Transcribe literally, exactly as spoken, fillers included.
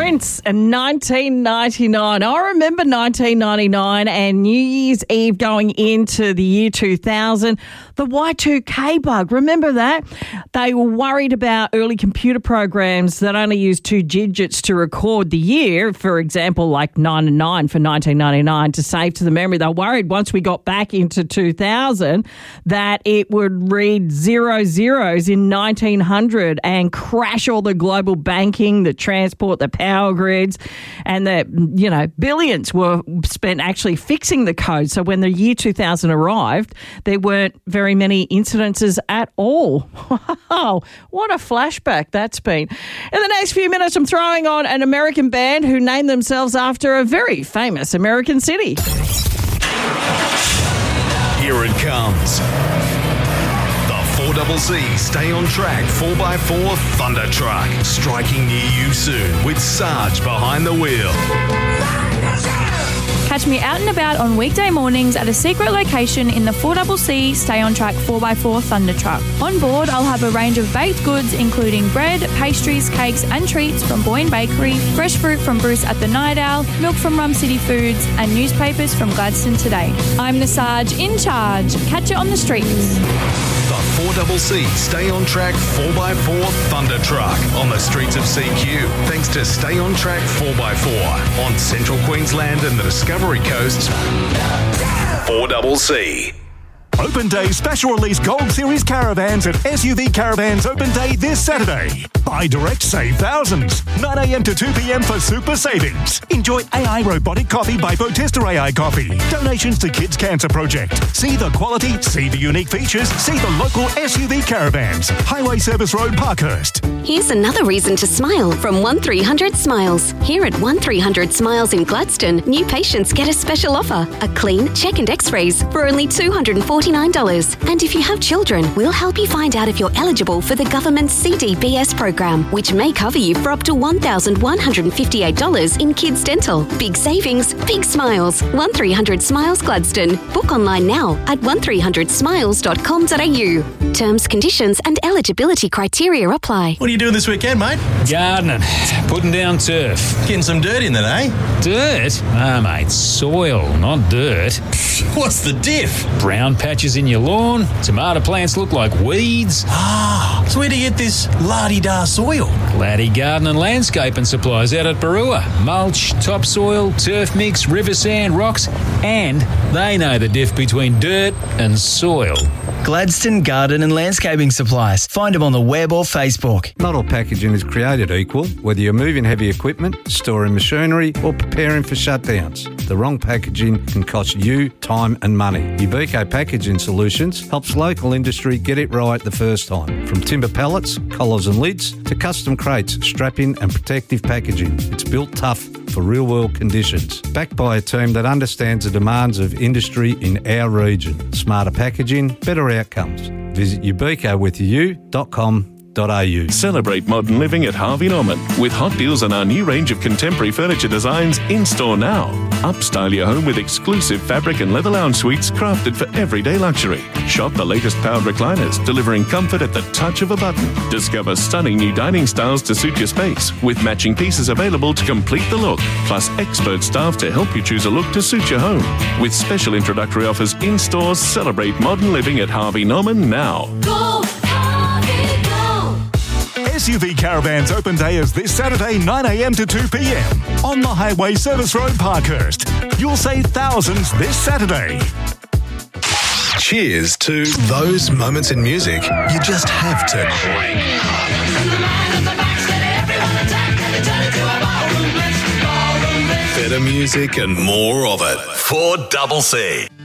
Prince in nineteen ninety-nine. I remember nineteen ninety-nine and New Year's Eve going into the year two thousand. The Y two K bug, remember that? They were worried about early computer programs that only used two digits to record the year, for example, like nine and nine for nineteen ninety-nine to save to the memory. They were worried once we got back into two thousand that it would read zero zeros in nineteen hundred and crash all the global banking, the transport, the power grids, and that, you know, billions were spent actually fixing the code. So when the year two thousand arrived, there weren't very many incidences at all. Wow, what a flashback that's been. In the next few minutes, I'm throwing on an American band who named themselves after a very famous American city. Here it comes. four C C Stay on Track four by four Thunder Truck. Striking near you soon with Sarge behind the wheel. Catch me out and about on weekday mornings at a secret location in the four C C Stay on Track four by four Thunder Truck. On board, I'll have a range of baked goods including bread, pastries, cakes and treats from Boyne Bakery, fresh fruit from Bruce at the Night Owl, milk from Rum City Foods and newspapers from Gladstone Today. I'm the Sarge in charge. Catch it on the streets. four C C Stay on Track four by four Thunder Truck on the streets of C Q. Thanks to Stay on Track four by four on Central Queensland and the Discovery Coast. four C C. Open Day Special Release Gold Series Caravans at S U V Caravans Open Day this Saturday. Buy direct, save thousands. nine a.m. to two p.m. for super savings. Enjoy A I Robotic Coffee by Botesta A I Coffee. Donations to Kids Cancer Project. See the quality, see the unique features, see the local S U V Caravans. Highway Service Road, Parkhurst. Here's another reason to smile from one three hundred Smiles. Here at one three hundred Smiles in Gladstone, new patients get a special offer. A clean, check and x-rays for only two hundred forty-nine dollars. And if you have children, we'll help you find out if you're eligible for the government's C D B S program, which may cover you for up to one thousand one hundred fifty-eight dollars in kids dental. Big savings, big smiles. one three hundred Smiles Gladstone. Book online now at one three hundred smiles dot com dot a u. Terms, conditions and eligibility criteria apply. What are you doing this weekend, mate? Gardening. Putting down turf. Getting some dirt in then, eh? Dirt? Ah, mate, soil, not dirt. What's the diff? Brown patches in your lawn. Tomato plants look like weeds. Ah, so where do you get this la-di-da soil? Laddie Garden and Landscaping Supplies out at Barua. Mulch, topsoil, turf mix, river sand, rocks, and they know the diff between dirt and soil. Gladstone Garden and Landscaping Supplies. Find them on the web or Facebook. Not all packaging is created equal, whether you're moving heavy equipment, storing machinery or preparing for shutdowns. The wrong packaging can cost you time and money. Ubico Packaging Solutions helps local industry get it right the first time. From timber pallets, collars and lids to custom crates, strapping and protective packaging. It's built tough for real-world conditions. Backed by a team that understands the demands of industry in our region. Smarter packaging, better outcomes. Visit ubico with u dot com. Celebrate modern living at Harvey Norman with hot deals on our new range of contemporary furniture designs in store now. Upstyle your home with exclusive fabric and leather lounge suites crafted for everyday luxury. Shop the latest powered recliners, delivering comfort at the touch of a button. Discover stunning new dining styles to suit your space, with matching pieces available to complete the look, plus expert staff to help you choose a look to suit your home. With special introductory offers in stores, celebrate modern living at Harvey Norman now. Go! S U V Caravans Open Day is this Saturday, nine a.m. to two p.m. on the Highway Service Road, Parkhurst. You'll save thousands this Saturday. Cheers to those moments in music you just have to crank up. Better music and more of it. four C C.